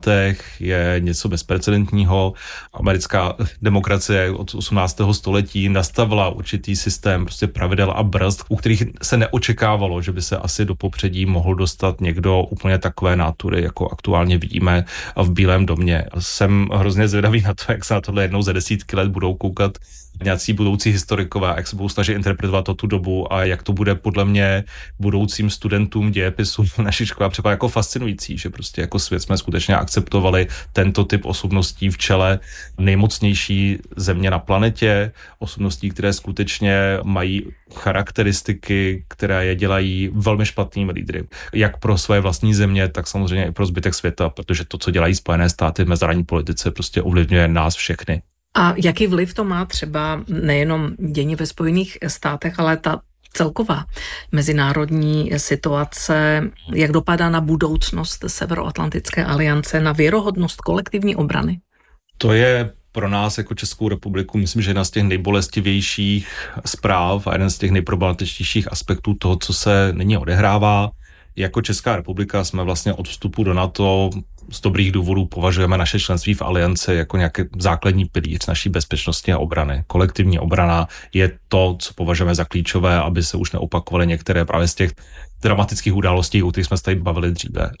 státech je něco bezprecedentního. Americká demokracie od 18. století nastavila určitý systém prostě pravidel a brzd, u kterých se neočekávalo, že by se asi do popředí mohl dostat někdo úplně takové nátury, jako aktuálně vidíme v Bílém domě. Jsem hrozně zvědavý na to, jak se na tohle jednou za desítky let budou koukat nějací budoucí historikové, jak se budou snažit interpretovat tu dobu a jak to bude podle mě budoucím studentům dějepisu naší školy připadá jako fascinující, že prostě jako svět jsme skutečně akceptovali tento typ osobností v čele nejmocnější země na planetě, osobností, které skutečně mají charakteristiky, které je dělají velmi špatnými lídry. Jak pro své vlastní země, tak samozřejmě i pro zbytek světa, protože to, co dělají Spojené státy v mezinárodní politice, prostě ovlivňuje nás všechny. A jaký vliv to má třeba nejenom dění ve Spojených státech, ale ta celková mezinárodní situace, jak dopadá na budoucnost Severoatlantické aliance, na věrohodnost kolektivní obrany? To je pro nás jako Českou republiku, myslím, že jedna z těch nejbolestivějších zpráv a jeden z těch nejproblematičtějších aspektů toho, co se nyní odehrává. Jako Česká republika jsme vlastně od vstupu do NATO z dobrých důvodů považujeme naše členství v alianci jako nějaký základní pilíř naší bezpečnosti a obrany. Kolektivní obrana je to, co považujeme za klíčové, aby se už neopakovaly některé právě z těch dramatických událostí, o kterých jsme se tady bavili dříve.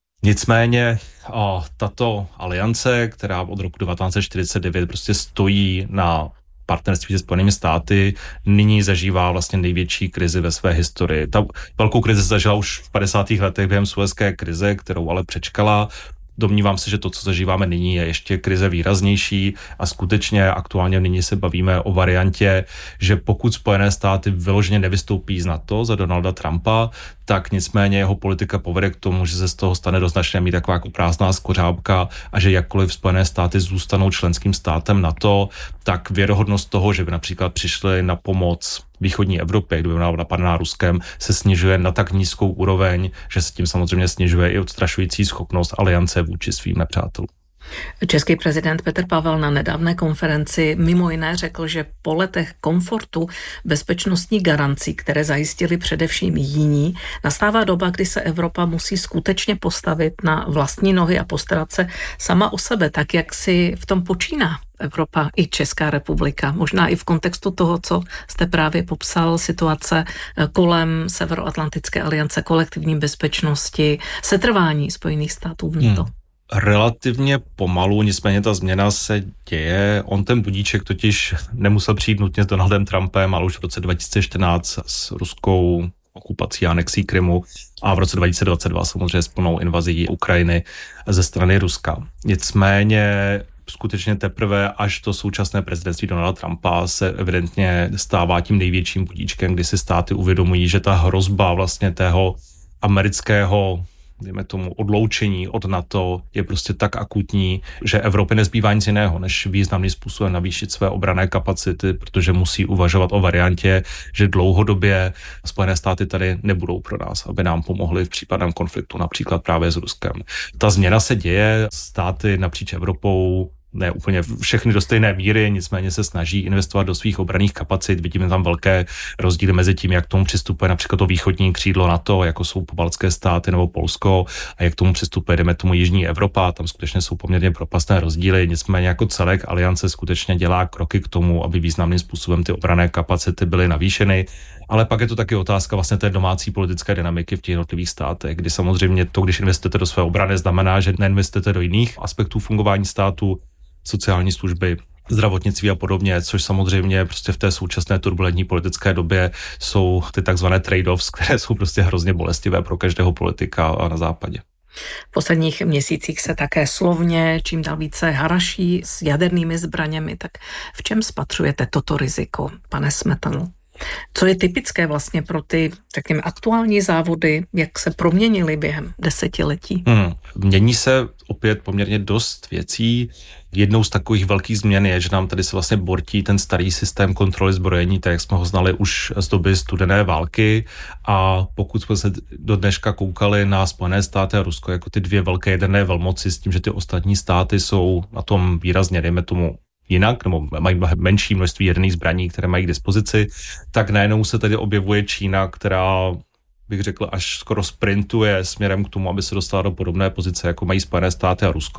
Nicméně tato aliance, která od roku 1949 prostě stojí na partnerství se Spojenými státy, nyní zažívá vlastně největší krizi ve své historii. Ta velkou krizi zažila už v 50. letech během suezské krize, kterou ale přečkala. Domnívám se, že to, co zažíváme nyní, je ještě krize výraznější a skutečně aktuálně nyní se bavíme o variantě, že pokud Spojené státy vyloženě nevystoupí z NATO za Donalda Trumpa, tak nicméně jeho politika povede k tomu, že se z toho stane do značné míry taková jako prázdná skořápka a že jakkoliv Spojené státy zůstanou členským státem NATO, tak věrohodnost toho, že by například přišli na pomoc východní Evropě, kdyby byla napadená Ruskem, se snižuje na tak nízkou úroveň, že se tím samozřejmě snižuje i odstrašující schopnost aliance vůči svým nepřátelům. Český prezident Petr Pavel na nedávné konferenci mimo jiné řekl, že po letech komfortu bezpečnostní garancí, které zajistili především jiní, nastává doba, kdy se Evropa musí skutečně postavit na vlastní nohy a postarat se sama o sebe, tak jak si v tom počíná Evropa i Česká republika. Možná i v kontextu toho, co jste právě popsal, situace kolem Severoatlantické aliance, kolektivní bezpečnosti, setrvání Spojených států v NATO. Relativně pomalu, nicméně ta změna se děje. On ten budíček totiž nemusel přijít nutně s Donaldem Trumpem, ale už v roce 2014 s ruskou okupací a anexí Krymu a v roce 2022 samozřejmě s plnou invazí Ukrajiny ze strany Ruska. Nicméně skutečně teprve až to současné prezidentství Donalda Trumpa se evidentně stává tím největším budíčkem, kdy si státy uvědomují, že ta hrozba vlastně tého amerického dejme tomu odloučení od NATO je prostě tak akutní, že Evropě nezbývá nic jiného, než významným způsobem navýšit své obranné kapacity, protože musí uvažovat o variantě, že dlouhodobě Spojené státy tady nebudou pro nás, aby nám pomohly v případném konfliktu, například právě s Ruskem. Ta změna se děje, státy napříč Evropou ne úplně všechny do stejné míry, nicméně se snaží investovat do svých obranných kapacit. Vidíme tam velké rozdíly mezi tím, jak k tomu přistupuje například to východní křídlo NATO, jako jsou pobaltské státy nebo Polsko, a jak k tomu přistupuje, jdeme tomu jižní Evropa. Tam skutečně jsou poměrně propastné rozdíly, nicméně jako celek aliance skutečně dělá kroky k tomu, aby významným způsobem ty obranné kapacity byly navýšeny. Ale pak je to taky otázka vlastně té domácí politické dynamiky v těch jednotlivých státech, kdy samozřejmě to, když investujete do své obrany, znamená, že neinvestujete do jiných aspektů fungování státu, sociální služby, zdravotnictví a podobně, což samozřejmě prostě v té současné turbulentní politické době jsou ty takzvané trade-offs, které jsou prostě hrozně bolestivé pro každého politika na západě. V posledních měsících se také slovně čím dál více haraší s jadernými zbraněmi, tak v čem spatřujete toto riziko, pane Smetano? Co je typické vlastně pro ty, řekněme, aktuální závody, jak se proměnily během desetiletí? Mění se opět poměrně dost věcí. Jednou z takových velkých změn je, že nám tady se vlastně bortí ten starý systém kontroly zbrojení, tak jak jsme ho znali už z doby studené války, a pokud jsme se do dneška koukali na Spojené státy a Rusko jako ty dvě velké jaderné velmoci s tím, že ty ostatní státy jsou na tom výrazně, dejme tomu, jinak, nebo mají menší množství jaderných zbraní, které mají k dispozici, tak najednou se tady objevuje Čína, která, bych řekl, až skoro sprintuje směrem k tomu, aby se dostala do podobné pozice, jako mají Spojené státy a Rusko.